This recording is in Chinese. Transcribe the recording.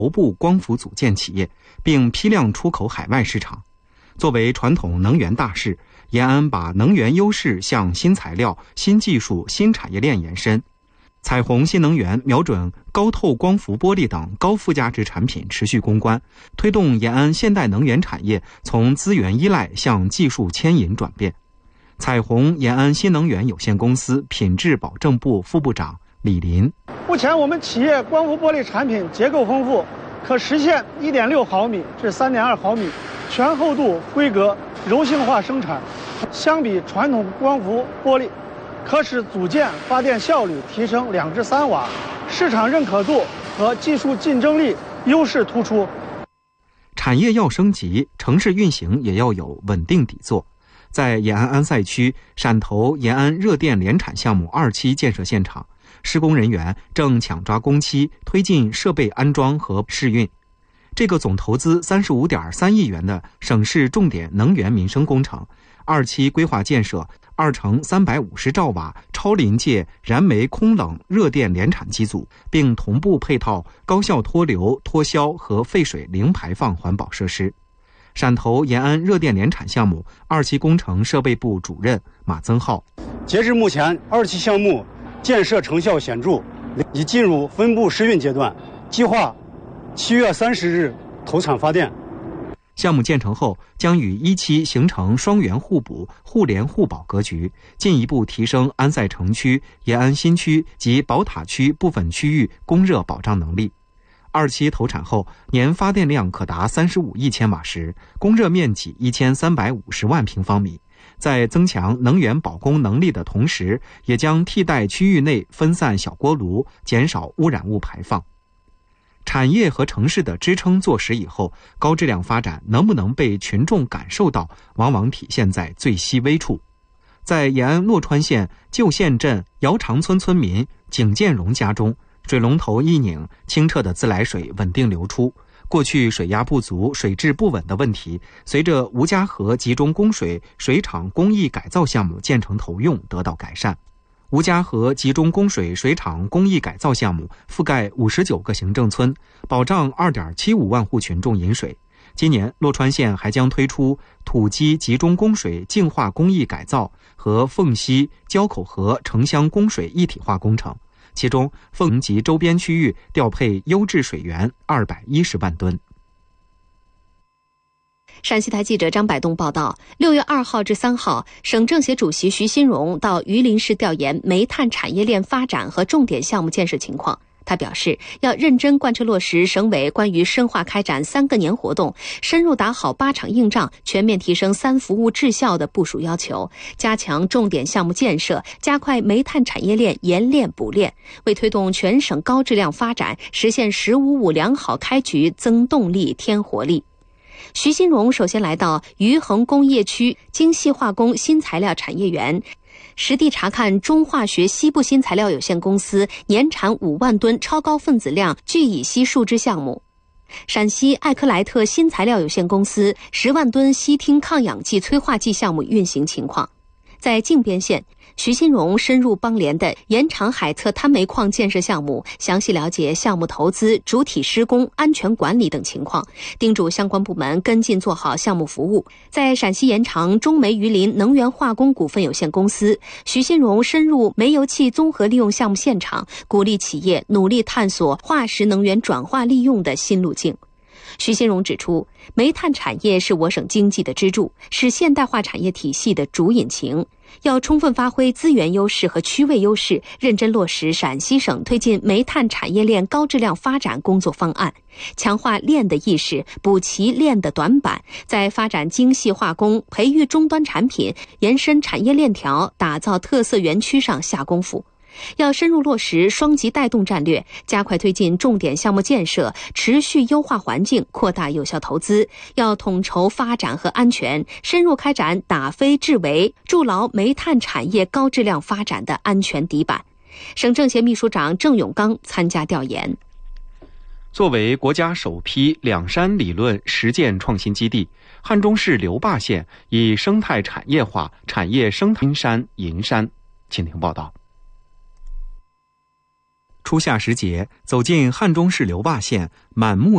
头部光伏组件企业，并批量出口海外市场。作为传统能源大市，延安把能源优势向新材料、新技术、新产业链延伸。彩虹新能源瞄准高透光伏玻璃等高附加值产品持续攻关，推动延安现代能源产业从资源依赖向技术牵引转变。彩虹延安新能源有限公司品质保证部副部长李林： 目前我们企业光伏玻璃产品结构丰富，可实现1.6毫米至3.2毫米全厚度规格柔性化生产。相比传统光伏玻璃，可使组件发电效率提升2至3瓦，市场认可度和技术竞争力优势突出。 产业要升级，城市运行也要有稳定底座。在延安安塞区陕投延安热电联产项目2期建设现场，施工人员正抢抓工期，推进设备安装和试运。这个总投资35.3亿元的省市重点能源民生工程，2期规划建设2乘350兆瓦超临界燃煤空冷热电联产机组，并同步配套高效脱硫、脱硝和废水零排放环保设施。陕投延安热电联产项目2期工程设备部主任马增浩： 截至目前，2期项目建设成效显著，已进入分部试运阶段，计划7月30日投产发电。 项目建成后，将与1期形成双元互补、互联互保格局，进一步提升安塞城区、延安新区及宝塔区部分区域供热保障能力。2期投产后，年发电量可达35亿千瓦时，供热面积1350万平方米。在增强能源保供能力的同时，也将替代区域内分散小锅炉，减少污染物排放。产业和城市的支撑做实以后，高质量发展能不能被群众感受到，往往体现在最细微处。在延安洛川县旧县镇姚长村村民景建荣家中，水龙头一拧，清澈的自来水稳定流出。过去水压不足、水质不稳的问题，随着吴家河集中供水水厂工艺改造项目建成投用得到改善。吴家河集中供水水厂工艺改造项目覆盖59个行政村，保障2.75万户群众饮水。今年，洛川县还将推出土基集中供水净化工艺改造和凤溪、交口河城乡供水一体化工程，其中凤及周边区域调配优质水源210万吨。 陕西台记者张百栋报道，6月2号至3号，省政协主席徐新荣到榆林市调研煤炭产业链发展和重点项目建设情况。他表示，要认真贯彻落实省委关于深化开展3个年活动、深入打好8场硬仗、全面提升3服务质效的部署要求，加强重点项目建设，加快煤炭产业链研炼补炼，为推动全省高质量发展，实现“1055”良好开局增动力、添活力。徐新荣首先来到余衡工业区精细化工新材料产业园，实地查看中化学西部新材料有限公司年产5万吨超高分子量聚乙烯树脂项目，陕西艾克莱特新材料有限公司10万吨烯烃抗氧剂催化剂项目运行情况。在靖边县，徐新荣深入邦联的延长海侧滩煤矿建设项目，详细了解项目投资、主体施工、安全管理等情况，叮嘱相关部门跟进做好项目服务。在陕西延长中煤榆林能源化工股份有限公司，徐新荣深入煤油气综合利用项目现场，鼓励企业努力探索化石能源转化利用的新路径。徐新荣指出，煤炭产业是我省经济的支柱，是现代化产业体系的主引擎，要充分发挥资源优势和区位优势，认真落实陕西省推进煤炭产业链高质量发展工作方案，强化链的意识，补齐链的短板，在发展精细化工、培育终端产品、延伸产业链条、打造特色园区上下功夫。要深入落实双极带动战略，加快推进重点项目建设，持续优化环境，扩大有效投资。要统筹发展和安全，深入开展打非制为，筑牢煤炭产业高质量发展的安全底板。省政协秘书长郑永刚参加调研。 作为国家首批两山理论实践创新基地，汉中市留坝县以生态产业化、产业生态山银山。请听报道。初夏时节，走进汉中市留坝县满目